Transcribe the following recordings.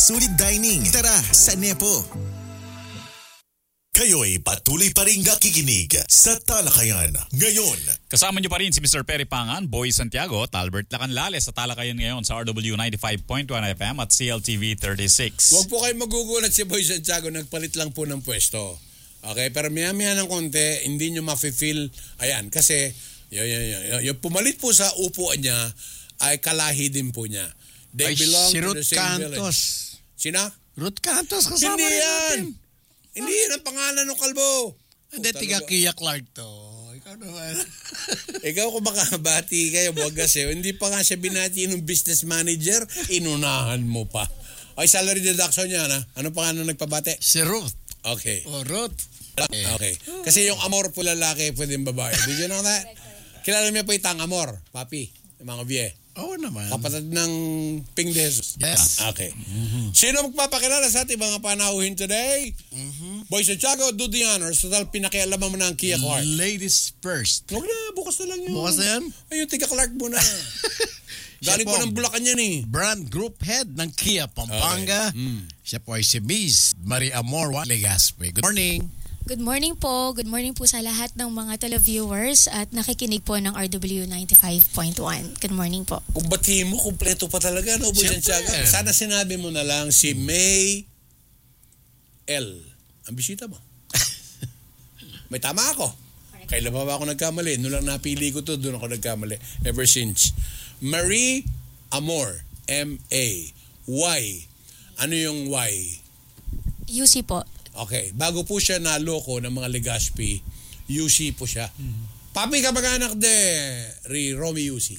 Sulit dining. Tara sa Nepo. Kayo'y patuloy pa rin nakikinig sa Talakayan ngayon. Kasama niyo pa rin si Mr. Perry Pangan, Boy Santiago, Talbert Lacanlales sa Talakayan ngayon sa RW 95.1 FM at CLTV 36. Huwag po kayo magugulat si Boy Santiago, nagpalit lang po ng pwesto. Okay, pero maya-maya ng konti, hindi nyo mafe-feel, ayan, kasi yung pumalit po sa upuan niya ay kalahi din po niya. They belong si to Ruth the same Cantos. village. Sina? Ruth Cantos, kasama Hindi rin yan. natin. Hindi yan ang pangalan ng kalbo. Hindi, tiga Kia Clark to. Ikaw naman. Ikaw kung makabati kayo, buwagas eh. Hindi pa nga siya binati ng business manager, inunahan mo pa. Ay, salary deduction niya, na? Ano pa nga nung nagpabate? Si Ruth. Okay. O, Ruth. Okay. Kasi yung amor po lalaki, pwedeng babae. Did you know that? Kilala niyo po itang amor, papi, mga biye. Oo naman. Kapatid ng Ping de Jesus. Yes. Okay. Sino magpapakilala sa ating mga panauhin today? Boy Santiago, do the honors. Total, pinakialaman mo na ang Kia Clark. Ladies first. Huwag na, bukas na lang yun. Bukas na yan? Ayun, tiga Clark muna. Galing po ng Bulacan yan eh. Brand Group Head ng Kia Pampanga. Okay. Siya po ay si Miss Maria Amor Legaspi. Good morning. Good morning po. Good morning po sa lahat ng mga televiewers at nakikinig po ng RW 95.1. Good morning po. Kung batiin mo, kumpleto pa talaga, no, Boy Siyempre. Santiago? Sana sinabi mo na lang si May L. Ang bisita mo. May tama ako. Kailan pa ba ako nagkamali? Noon lang napili ko to, doon ako nagkamali. Ever since. Marie Amor. M-A. Y. Ano yung Y? UC po. Okay. Bago po siya naloko ng mga Legaspi, UC po siya. Papi kamag-anak de Romy UC.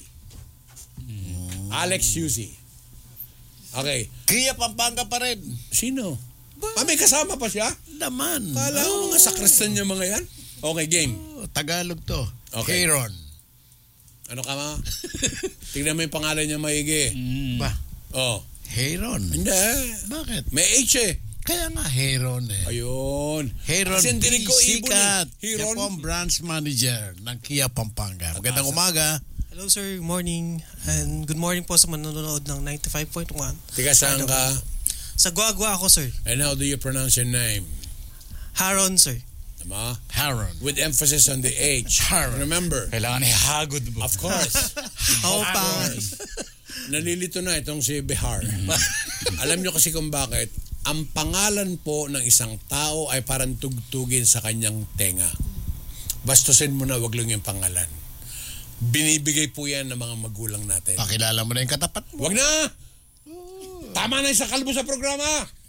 Alex UC. Okay. Kia Pampanga pa rin. Sino? May kasama pa siya? Naman. Kala ko mga sakristan niya mga yan. Okay, game. Oh, Tagalog to. Okay. Aaron. Ano ka ma? Tignan mo yung pangalan niya maigi. Ba? Oh. Aaron. Hindi. Bakit? May H eh. Kaya nga Heron eh. Ayun. Heron Kasi B. dinig ko ibon Sikat. eh. Siya Heron. po ang branch manager ng Kia Pampanga. Magandang umaga. Hello sir, good morning. And good morning po sa manonood ng 95.1. Tiga saan ka? Sa Guagua ako sir. And how do you pronounce your name? Haron sir. Tama? Haron. With emphasis on the H. Haron. Remember. Kailangan ihagod mo. Of course. Ako pa. Nalilito na itong si Behar. Alam nyo kasi kung bakit. Ang pangalan po ng isang tao ay parang tugtugin sa kanyang tenga. Bastusin mo na, wag lang yung pangalan. Binibigay po yan ng mga magulang natin. Pakilala mo na yung katapat mo. Wag na! Tama na yung sa kalbo sa programa!